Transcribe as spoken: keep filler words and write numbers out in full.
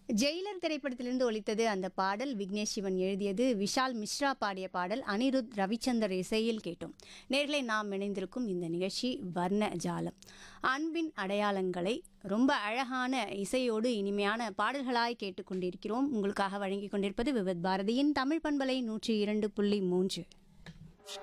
Jailer திரைப்படத்திலிருந்து ஒலித்தது அந்த பாடல். விக்னேஷ் சிவன் எழுதியது, விஷால் மிஸ்ரா பாடிய பாடல். அனிருத் ரவிச்சந்தர் இசையில் கேட்டோம். நேர்களை நாம் இணைந்திருக்கும் இந்த நிகழ்ச்சி வர்ண ஜாலம். அன்பின் அடையாளங்களை ரொம்ப அழகான இசையோடு இனிமையான பாடல்களாய் கேட்டுக்கொண்டிருக்கிறோம். உங்களுக்காக வழங்கி கொண்டிருப்பது விவித் பாரதியின் தமிழ் பண்பலை நூற்றி இரண்டு புள்ளி மூன்று.